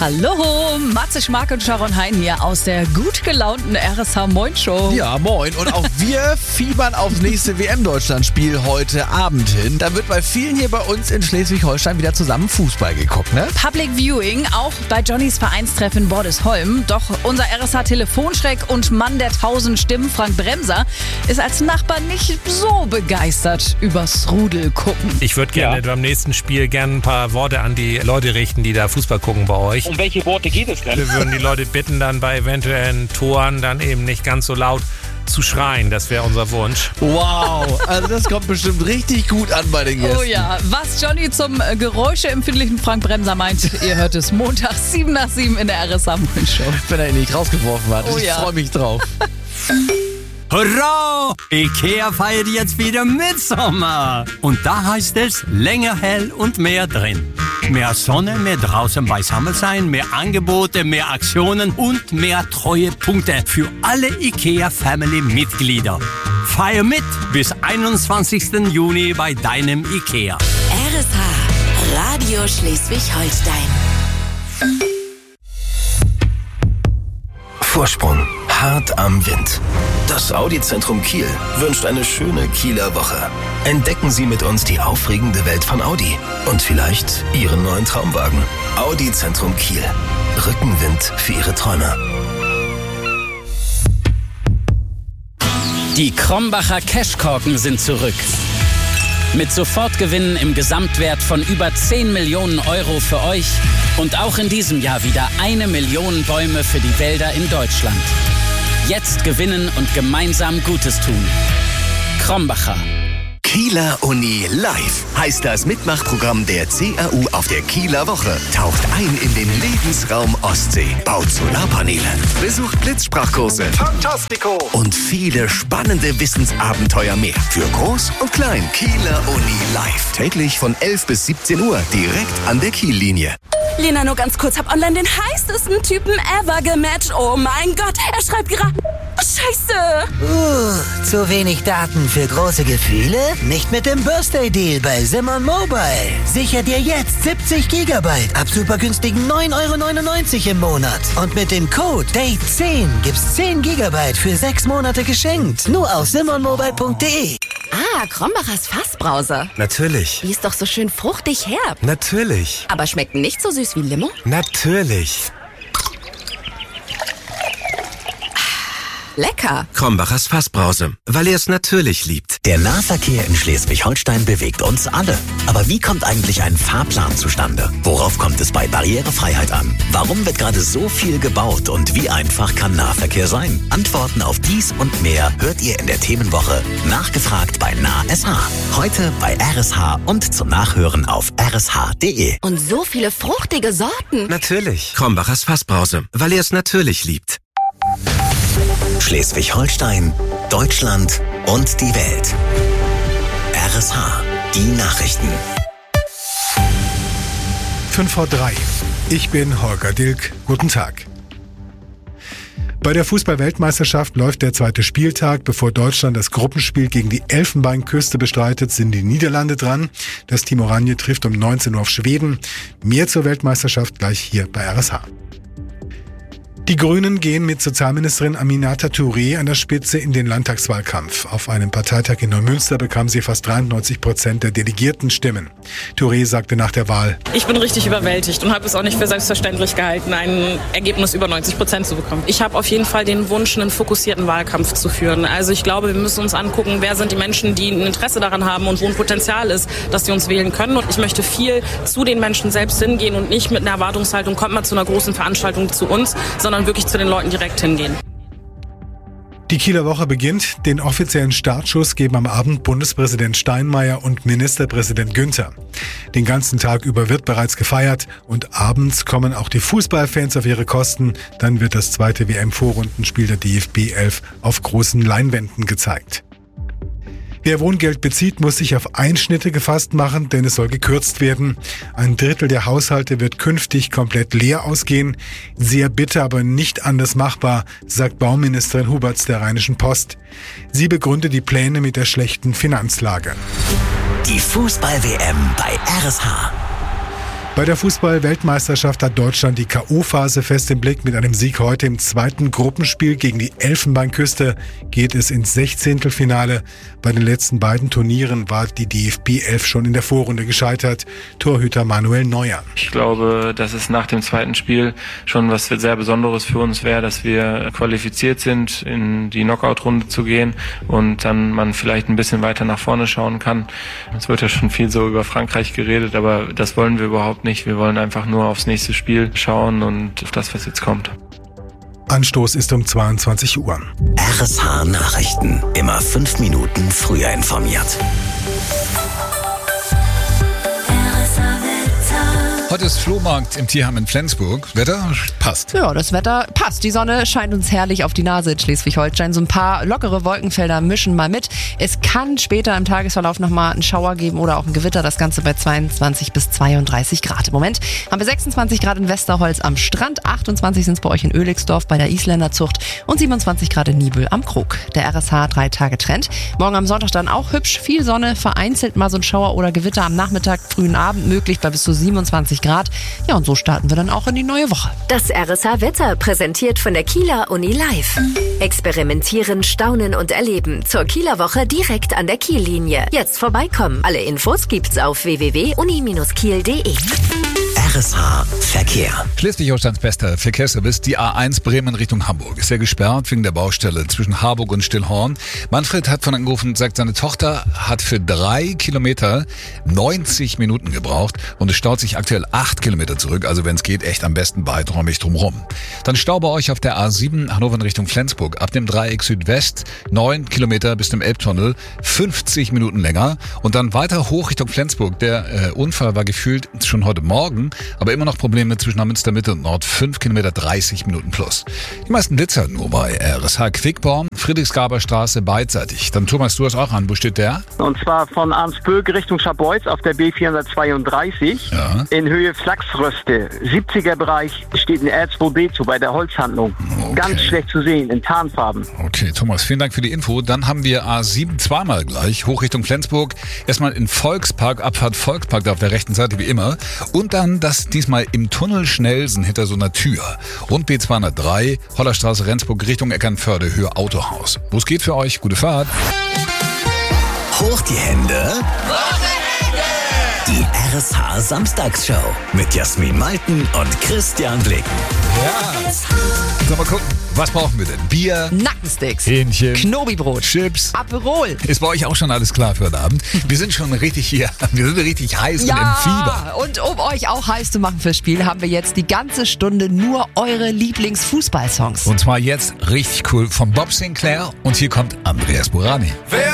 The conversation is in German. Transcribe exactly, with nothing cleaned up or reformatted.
Hallo, Matze Schmark und Sharon Hein hier aus der gut gelaunten R S H Moin Show. Ja, moin. Und auch wir fiebern aufs nächste W M-Deutschland-Spiel heute Abend hin. Da wird bei vielen hier bei uns in Schleswig-Holstein wieder zusammen Fußball geguckt, ne? Public Viewing, auch bei Johnnys Vereinstreff in Bordesholm. Doch unser R S H-Telefonschreck und Mann der tausend Stimmen, Frank Bremser, ist als Nachbar nicht so begeistert übers Rudel gucken. Ich würde gerne Ja. beim nächsten Spiel gerne ein paar Worte an die Leute richten, die da Fußball gucken bei euch. Um welche Worte geht es denn? Wir würden die Leute bitten, dann bei eventuellen Toren dann eben nicht ganz so laut zu schreien. Das wäre unser Wunsch. Wow, also das kommt bestimmt richtig gut an bei den Gästen. Oh ja, was Johnny zum äh, geräuscheempfindlichen Frank Bremser meint, ihr hört es Montag sieben nach sieben in der R S H Moin Show. Wenn er ihn nicht rausgeworfen hat. Oh ich ja. freue mich drauf. Hurra! Ikea feiert jetzt wieder Mitsommer. Und da heißt es länger hell und mehr drin. Mehr Sonne, mehr draußen beisammen sein, mehr Angebote, mehr Aktionen und mehr Treuepunkte für alle Ikea-Family-Mitglieder. Feier mit bis einundzwanzigsten Juni bei deinem Ikea. R S H Radio Schleswig-Holstein. Vorsprung, hart am Wind. Das Audi-Zentrum Kiel wünscht eine schöne Kieler Woche. Entdecken Sie mit uns die aufregende Welt von Audi und vielleicht Ihren neuen Traumwagen. Audi-Zentrum Kiel. Rückenwind für Ihre Träume. Die Krombacher Cashkorken sind zurück. Mit Sofortgewinnen im Gesamtwert von über zehn Millionen Euro für euch und auch in diesem Jahr wieder eine Million Bäume für die Wälder in Deutschland. Jetzt gewinnen und gemeinsam Gutes tun. Krombacher. Kieler Uni Live heißt das Mitmachprogramm der C A U auf der Kieler Woche. Taucht ein in den Lebensraum Ostsee, baut Solarpaneele, besucht Blitzsprachkurse, Fantastico und viele spannende Wissensabenteuer mehr. Für Groß und Klein. Kieler Uni Live. Täglich von elf bis siebzehn Uhr direkt an der Kiellinie. Lena, nur ganz kurz, hab online den heißesten Typen ever gematcht. Oh mein Gott, er schreibt gerade... Scheiße! Uh, zu wenig Daten für große Gefühle? Nicht mit dem Birthday-Deal bei Simon Mobile. Sicher dir jetzt siebzig Gigabyte ab super günstigen neun Euro neunundneunzig im Monat. Und mit dem Code Date zehn gibt's zehn Gigabyte für sechs Monate geschenkt. Nur auf simon mobile punkt de. Ah, Krombachers Fassbrause. Natürlich. Die ist doch so schön fruchtig herb. Natürlich. Aber schmeckt nicht so süß wie Limo? Natürlich. Lecker. Krombachers Fassbrause, weil er es natürlich liebt. Der Nahverkehr in Schleswig-Holstein bewegt uns alle. Aber wie kommt eigentlich ein Fahrplan zustande? Worauf kommt es bei Barrierefreiheit an? Warum wird gerade so viel gebaut und wie einfach kann Nahverkehr sein? Antworten auf dies und mehr hört ihr in der Themenwoche Nachgefragt bei Nah S H. Heute bei R S H und zum Nachhören auf r s h punkt de. Und so viele fruchtige Sorten. Natürlich. Krombachers Fassbrause, weil er es natürlich liebt. Schleswig-Holstein, Deutschland und die Welt. R S H, die Nachrichten. fünf vor drei. Ich bin Holger Dilk. Guten Tag. Bei der Fußball-Weltmeisterschaft läuft der zweite Spieltag. Bevor Deutschland das Gruppenspiel gegen die Elfenbeinküste bestreitet, sind die Niederlande dran. Das Team Oranje trifft um neunzehn Uhr auf Schweden. Mehr zur Weltmeisterschaft gleich hier bei R S H. Die Grünen gehen mit Sozialministerin Aminata Touré an der Spitze in den Landtagswahlkampf. Auf einem Parteitag in Neumünster bekam sie fast dreiundneunzig Prozent der delegierten Stimmen. Touré sagte nach der Wahl: Ich bin richtig überwältigt und habe es auch nicht für selbstverständlich gehalten, ein Ergebnis über neunzig Prozent zu bekommen. Ich habe auf jeden Fall den Wunsch, einen fokussierten Wahlkampf zu führen. Also ich glaube, wir müssen uns angucken, wer sind die Menschen, die ein Interesse daran haben und wo ein Potenzial ist, dass sie uns wählen können. Und ich möchte viel zu den Menschen selbst hingehen und nicht mit einer Erwartungshaltung, kommt mal zu einer großen Veranstaltung zu uns, sondern wirklich zu den Leuten direkt hingehen. Die Kieler Woche beginnt. Den offiziellen Startschuss geben am Abend Bundespräsident Steinmeier und Ministerpräsident Günther. Den ganzen Tag über wird bereits gefeiert und abends kommen auch die Fußballfans auf ihre Kosten. Dann wird das zweite W M-Vorrundenspiel der D F B elf auf großen Leinwänden gezeigt. Wer Wohngeld bezieht, muss sich auf Einschnitte gefasst machen, denn es soll gekürzt werden. Ein Drittel der Haushalte wird künftig komplett leer ausgehen. Sehr bitter, aber nicht anders machbar, sagt Bauministerin Huberts der Rheinischen Post. Sie begründet die Pläne mit der schlechten Finanzlage. Die Fußball-W M bei R S H. Bei der Fußball-Weltmeisterschaft hat Deutschland die K O-Phase fest im Blick. Mit einem Sieg heute im zweiten Gruppenspiel gegen die Elfenbeinküste geht es ins Sechzehntelfinale. Bei den letzten beiden Turnieren war die D F B elf schon in der Vorrunde gescheitert. Torhüter Manuel Neuer. Ich glaube, dass es nach dem zweiten Spiel schon was sehr Besonderes für uns wäre, dass wir qualifiziert sind, in die Knockout-Runde zu gehen und dann man vielleicht ein bisschen weiter nach vorne schauen kann. Es wird ja schon viel so über Frankreich geredet, aber das wollen wir überhaupt nicht. Wir wollen einfach nur aufs nächste Spiel schauen und auf das, was jetzt kommt. Anstoß ist um zweiundzwanzig Uhr. R S H Nachrichten. Immer fünf Minuten früher informiert. Heute ist Flohmarkt im Tierheim in Flensburg. Wetter passt. Ja, das Wetter passt. Die Sonne scheint uns herrlich auf die Nase in Schleswig-Holstein. So ein paar lockere Wolkenfelder mischen mal mit. Es kann später im Tagesverlauf nochmal einen Schauer geben oder auch ein Gewitter. Das Ganze bei zweiundzwanzig bis zweiunddreißig Grad. Im Moment haben wir sechsundzwanzig Grad in Westerholz am Strand, achtundzwanzig sind es bei euch in Oelixdorf bei der Isländerzucht und siebenundzwanzig Grad in Nibel am Krug. Der R S H drei Tage Trend. Morgen am Sonntag dann auch hübsch, viel Sonne, vereinzelt mal so ein Schauer oder Gewitter am Nachmittag, frühen Abend möglich bei bis zu siebenundzwanzig Grad. Ja, und so starten wir dann auch in die neue Woche. Das R S H-Wetter präsentiert von der Kieler Uni Live. Experimentieren, staunen und erleben. Zur Kieler Woche direkt an der Kiellinie. Jetzt vorbeikommen. Alle Infos gibt's auf w w w punkt uni Bindestrich kiel punkt de. R S H Verkehr. Schleswig-Holsteins bester Verkehrsservice, die A eins Bremen Richtung Hamburg. Ist ja gesperrt wegen der Baustelle zwischen Harburg und Stillhorn. Manfred hat von angerufen und sagt, seine Tochter hat für drei Kilometer neunzig Minuten gebraucht und es staut sich aktuell acht Kilometer zurück. Also wenn es geht, echt am besten weiträumig drumherum. Dann Stau bei euch auf der A sieben Hannover in Richtung Flensburg. Ab dem Dreieck Südwest neun Kilometer bis zum Elbtunnel, fünfzig Minuten länger. Und dann weiter hoch Richtung Flensburg. Der äh, Unfall war gefühlt schon heute Morgen. Aber immer noch Probleme zwischen Neumünster Mitte und Nord. fünf Kilometer, dreißig Minuten plus. Die meisten Blitzer nur bei R S H Quickborn, Friedrichsgaberstraße beidseitig. Dann Thomas, du hast auch an. Wo steht der? Und zwar von Arnsböck Richtung Scharbeutz auf der B vierhundertzweiunddreißig. Ja. In Höhe Flachsröste. siebziger Bereich steht ein R zwei B zu bei der Holzhandlung. Okay. Ganz schlecht zu sehen, in Tarnfarben. Okay, Thomas, vielen Dank für die Info. Dann haben wir A sieben zweimal gleich, hoch Richtung Flensburg. Erstmal in Volkspark, Abfahrt Volkspark, da auf der rechten Seite wie immer. Und dann das diesmal im Tunnel Schnelsen hinter so einer Tür. Und B zweihundertdrei, Hollerstraße, Rendsburg, Richtung Eckernförde, Höhe Autohaus. Wo es geht für euch? Gute Fahrt. Hoch die Hände. Die R S H Samstagsshow mit Jasmin Malten und Christian Blick. Ja. So, mal gucken. Was brauchen wir denn? Bier, Nackensticks, Hähnchen, Knobibrot, Chips, Aperol. Ist bei euch auch schon alles klar für heute Abend? Wir sind schon richtig hier. Wir sind richtig heiß Ja, und im Fieber. und um euch auch heiß zu machen fürs Spiel, haben wir jetzt die ganze Stunde nur eure Lieblingsfußballsongs. Und zwar jetzt richtig cool von Bob Sinclair. Und hier kommt Andreas Burani.